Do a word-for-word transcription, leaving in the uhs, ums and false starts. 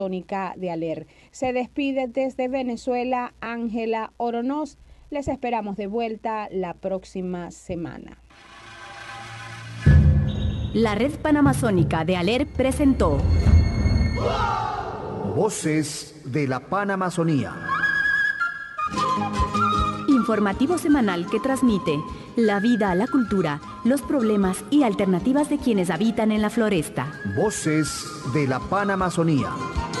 Amazónica de Aler. Se despide desde Venezuela Ángela Oronoz. Les esperamos de vuelta la próxima semana. La Red Panamazónica de Aler presentó Voces de la Panamazonía. Informativo semanal que transmite la vida, la cultura, los problemas y alternativas de quienes habitan en la floresta. Voces de la Panamazonía.